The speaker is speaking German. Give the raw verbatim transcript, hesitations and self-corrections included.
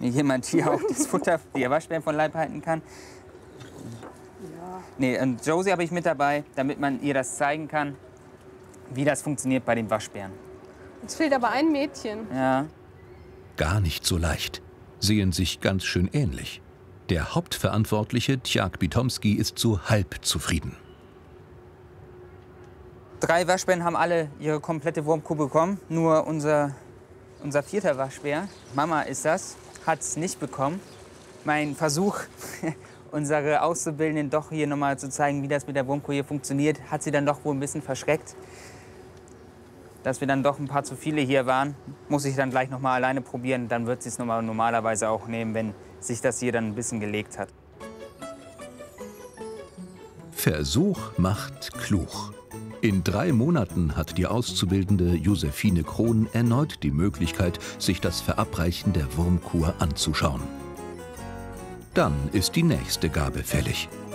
mir jemand hier auch das Futter, die Waschbären von Leib halten kann. Ja. Nee, und Josie habe ich mit dabei, damit man ihr das zeigen kann, wie das funktioniert bei den Waschbären. Jetzt fehlt aber ein Mädchen. Ja. Gar nicht so leicht. Sehen sich ganz schön ähnlich. Der Hauptverantwortliche, Tjag Bitomski, ist so halb zufrieden. Drei Waschbären haben alle ihre komplette Wurmkuh bekommen. Nur unser, unser vierter Waschbär, Mama ist das, hat es nicht bekommen. Mein Versuch, unsere Auszubildenden doch hier nochmal zu zeigen, wie das mit der Wurmkuh hier funktioniert, hat sie dann doch wohl ein bisschen verschreckt. Dass wir dann doch ein paar zu viele hier waren, muss ich dann gleich noch mal alleine probieren. Dann wird sie es noch mal normalerweise auch nehmen, wenn sich das hier dann ein bisschen gelegt hat. Versuch macht klug. In drei Monaten hat die Auszubildende Josephine Krohn erneut die Möglichkeit, sich das Verabreichen der Wurmkur anzuschauen. Dann ist die nächste Gabe fällig.